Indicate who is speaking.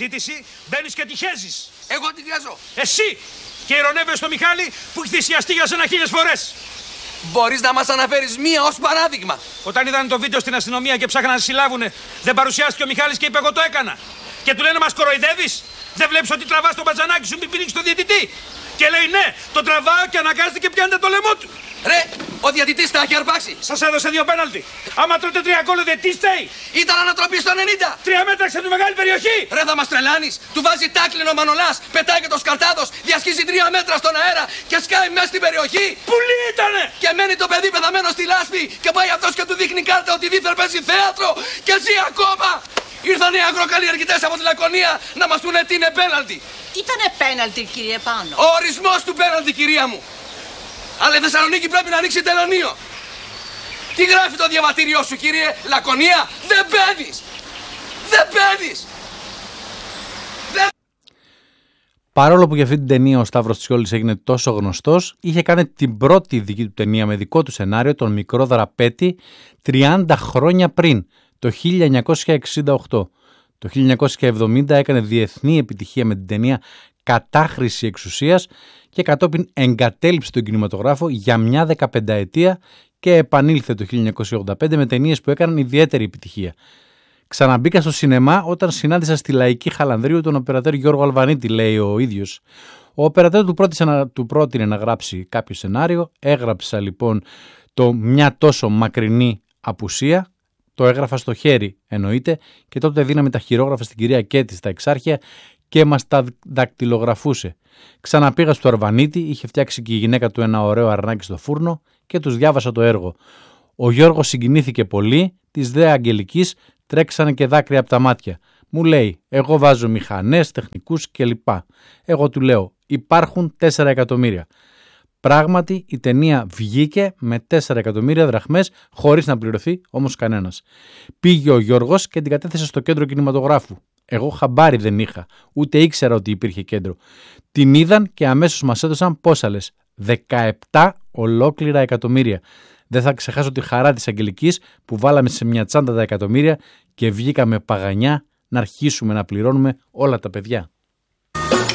Speaker 1: Ζήτηση, μπαίνεις και τη χέζεις.
Speaker 2: Εγώ τη χέζω.
Speaker 1: Εσύ! Και ειρωνεύεσαι στο Μιχάλη που έχει θυσιαστεί για σένα 1000 φορές.
Speaker 2: Μπορείς να μας αναφέρεις μία ως παράδειγμα?
Speaker 1: Όταν είδαν το βίντεο στην αστυνομία και ψάχναν να συλλάβουνε, δεν παρουσιάστηκε ο Μιχάλης και είπε: εγώ το έκανα. Και του λένε: μας κοροϊδεύεις? Δεν βλέπεις ότι τραβάς τον μπατζανάκι σου, μην πηδήξεις τον διαιτητή? Και λέει: ναι, το τραβάω και αναγκάζεται και πιάνετε το λαιμό του.
Speaker 2: Ρε, ο διαιτητής τα έχει αρπάξει.
Speaker 1: Σας έδωσε 2 πέναλτι. Άμα τρώτε 3 γκολ, ο διαιτητής φταίει.
Speaker 2: Ήταν ανατροπή στο 90.
Speaker 1: 3 μέτρα σε τη μεγάλη περιοχή.
Speaker 2: Ρε, θα μας τρελάνεις? Του βάζει τάκλινο ο Μανολάς, πετάει και το Σκαρτάδος, διασχίζει 3 μέτρα στον αέρα και σκάει μέσα στην περιοχή.
Speaker 1: Πουλί ήτανε!
Speaker 2: Και μένει το παιδί πεθαμένο στη λάσπη και πάει αυτός και του δείχνει κάρτα ότι δίθεν παίζει θέατρο και ζει ακόμα. Ήρθαν οι αγροκαλλιεργητές από τη Λακωνία να μας πούνε τι είναι πέναλτι.
Speaker 3: Ήτανε πέναλτι, κύριε Πάνο.
Speaker 2: Ο ορισμός του πέναλτι, κυρία μου. Αλλά η Θεσσαλονίκη πρέπει να ανοίξει τελωνείο. Τι γράφει το διαβατήριό σου, κύριε? Λακωνία? Δεν μπαίνεις! Δεν μπαίνεις!
Speaker 4: Παρόλο που για αυτή την ταινία ο Σταύρος Τσιόλης έγινε τόσο γνωστός, είχε κάνει την πρώτη δική του ταινία με δικό του σενάριο, τον Μικρό Δραπέτη, 30 χρόνια πριν, το 1968. Το 1970 έκανε διεθνή επιτυχία με την ταινία «Κατάχρηση εξουσίας» και κατόπιν εγκατέλειψε τον κινηματογράφο για μια 15ετία και επανήλθε το 1985 με ταινίες που έκαναν ιδιαίτερη επιτυχία. Ξαναμπήκα στο σινεμά όταν συνάντησα στη Λαϊκή Χαλανδρίου τον οπερατέρ Γιώργο Αλβανίτη, λέει ο ίδιος. Ο οπερατέρ του πρότεινε να γράψει κάποιο σενάριο, έγραψα λοιπόν το «Μια τόσο μακρινή απουσία», το έγραφα στο χέρι εννοείται και τότε δίναμε τα χειρόγραφα στην κυρία Κέτη στα Εξάρχεια και μας τα δακτυλογραφούσε. Ξαναπήγα στο Αρβανίτη, είχε φτιάξει και η γυναίκα του ένα ωραίο αρνάκι στο φούρνο και τους διάβασα το έργο. Ο Γιώργος συγκινήθηκε πολύ, της δε Αγγελικής τρέξανε και δάκρυα από τα μάτια. Μου λέει, εγώ βάζω μηχανές, τεχνικούς κλπ. Εγώ του λέω, υπάρχουν 4 εκατομμύρια. Πράγματι η ταινία βγήκε με 4 εκατομμύρια δραχμές χωρίς να πληρωθεί όμως κανένας. Πήγε ο Γιώργος και την κατέθεσε στο κέντρο κινηματογράφου. Εγώ χαμπάρι δεν είχα, ούτε ήξερα ότι υπήρχε κέντρο. Την είδαν και αμέσως μας έδωσαν πόσα λες? 17 ολόκληρα εκατομμύρια. Δεν θα ξεχάσω τη χαρά της Αγγελικής που βάλαμε σε μια τσάντα τα εκατομμύρια και βγήκαμε παγανιά να αρχίσουμε να πληρώνουμε όλα τα παιδιά.